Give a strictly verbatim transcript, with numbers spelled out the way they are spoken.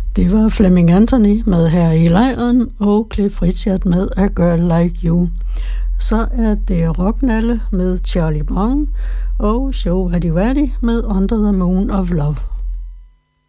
Det var Flemming Anthony med Her i lejren og Cliff Richard med A Girl Like You. Så er det Rocknalle med Charlie Brown og Show Hattie Waddy med Under the Moon of Love.